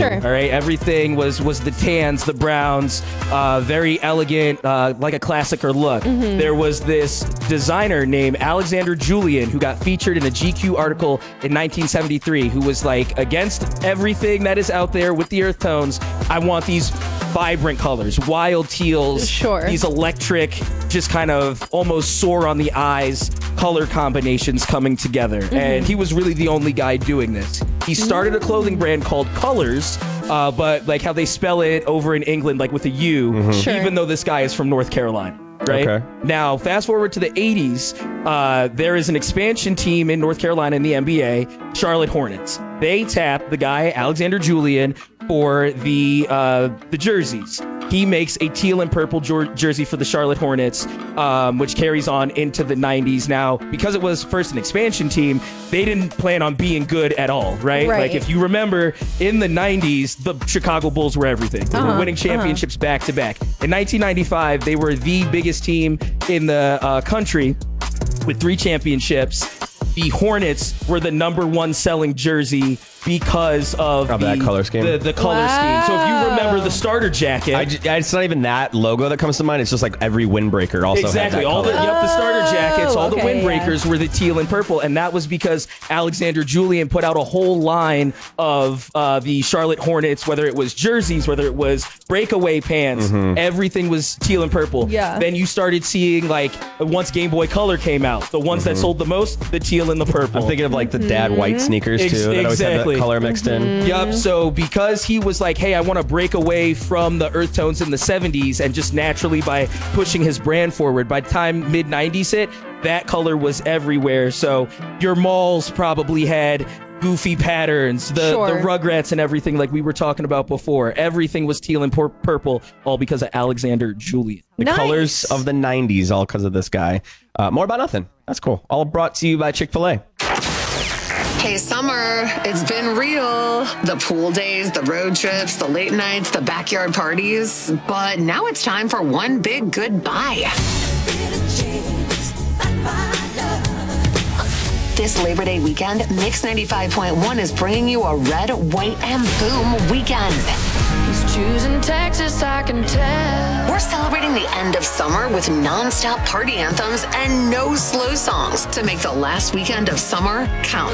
Sure. All right, everything was the tans, the browns, very elegant, like a classicer look. There was this designer named Alexander Julian who got featured in a GQ article in 1973 who was like, against everything that is out there with the earth tones, I want these vibrant colors, wild teals, Sure. these electric, just kind of almost sore on the eyes color combinations coming together. And he was really the only guy doing this. He started a clothing brand called Colors, but like how they spell it over in England, like with a U, Sure. even though this guy is from North Carolina. Right? Okay. Now, fast forward to the 80s, there is an expansion team in North Carolina in the NBA, Charlotte Hornets. They tap the guy, Alexander Julian, for the jerseys. He makes a teal and purple jersey for the Charlotte Hornets, which carries on into the 90s. Now, because it was first an expansion team, they didn't plan on being good at all, right? Right. Like, if you remember, in the 90s, the Chicago Bulls were everything. They were winning championships back to back. In 1995, they were the biggest team in the country with 3 championships. The Hornets were the number 1 selling jersey because of that color scheme. The color scheme. So if you remember the starter jacket, it's not even that logo that comes to mind. It's just like every windbreaker also exactly. had that All color. the starter jackets, all the okay, windbreakers were the teal and purple, and that was because Alexander Julian put out a whole line of the Charlotte Hornets, whether it was jerseys, whether it was breakaway pants, everything was teal and purple. Yeah. Then you started seeing, like, once Game Boy Color came out, the ones that sold the most, the teal and the purple. I'm thinking of like the dad white sneakers too. That always had Exactly. that color mixed in. Yup. So because he was like, hey, I want to break away from the earth tones in the 70s, and just naturally by pushing his brand forward, by the time mid 90s hit, that color was everywhere. So your malls probably had goofy patterns, the Rugrats and everything like we were talking about before. Everything was teal and purple, all because of Alexander Julian. The colors of the 90s, all because of this guy. More about nothing. That's cool. All brought to you by Chick-fil-A. Hey, summer, it's been real. The pool days, the road trips, the late nights, the backyard parties. But now it's time for one big goodbye. This Labor Day weekend, Mix 95.1 is bringing you a red, white, and boom weekend. He's choosing Texas, I can tell. We're celebrating the end of summer with non-stop party anthems and no slow songs to make the last weekend of summer count.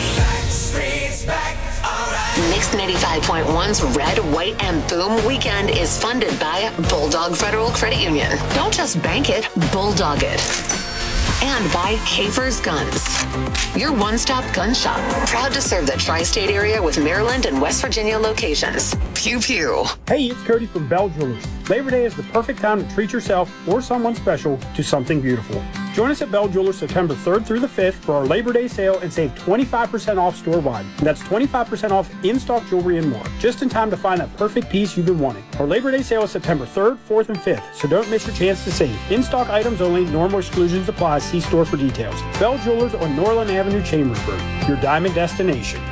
Mix 95.1's Red, White, and Boom weekend is funded by Bulldog Federal Credit Union. Don't just bank it, bulldog it. And by Kafer's Guns, your one-stop gun shop. Proud to serve the tri-state area with Maryland and West Virginia locations. Pew pew. Hey, it's Cody from Bell Jewelers. Labor Day is the perfect time to treat yourself or someone special to something beautiful. Join us at Bell Jewelers September 3rd through the 5th for our Labor Day sale and save 25% off store-wide. And that's 25% off in-stock jewelry and more. Just in time to find that perfect piece you've been wanting. Our Labor Day sale is September 3rd, 4th, and 5th, so don't miss your chance to save. In-stock items only, normal exclusions apply. See store for details. Bell Jewelers on Norland Avenue, Chambersburg, your diamond destination.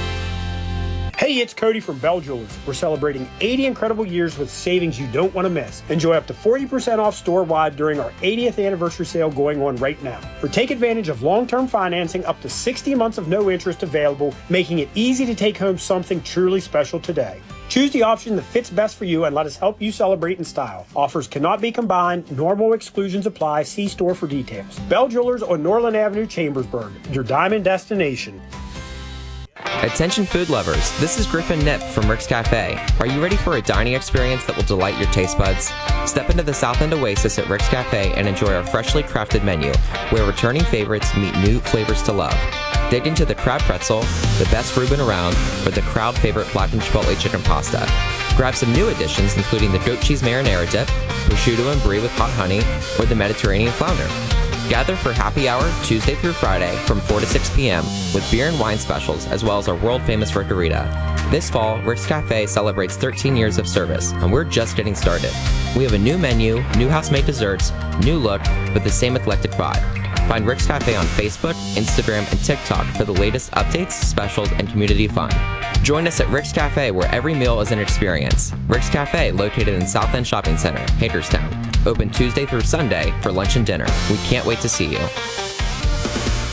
Hey, it's Cody from Bell Jewelers. We're celebrating 80 incredible years with savings you don't want to miss. Enjoy up to 40% off store-wide during our 80th anniversary sale going on right now. Or take advantage of long-term financing up to 60 months of no interest available, making it easy to take home something truly special today. Choose the option that fits best for you and let us help you celebrate in style. Offers cannot be combined. Normal exclusions apply. See store for details. Bell Jewelers on Norland Avenue, Chambersburg, your diamond destination. Attention food lovers, this is Griffin Nip from Rick's Cafe. Are you ready for a dining experience that will delight your taste buds? Step into the South End Oasis at Rick's Cafe and enjoy our freshly crafted menu, where returning favorites meet new flavors to love. Dig into the crab pretzel, the best Reuben around, or the crowd favorite blackened chipotle chicken pasta. Grab some new additions including the goat cheese marinara dip, prosciutto and brie with hot honey, or the Mediterranean flounder. Gather for happy hour Tuesday through Friday from 4 to 6 p.m. with beer and wine specials, as well as our world-famous Rickarita. This fall, Rick's Cafe celebrates 13 years of service, and we're just getting started. We have a new menu, new house-made desserts, new look, but the same eclectic vibe. Find Rick's Cafe on Facebook, Instagram, and TikTok for the latest updates, specials, and community fun. Join us at Rick's Cafe, where every meal is an experience. Rick's Cafe, located in South End Shopping Center, Hagerstown. Open Tuesday through Sunday for lunch and dinner. We can't wait to see you.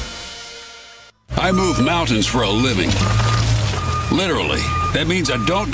I move mountains for a living. Literally. That means I don't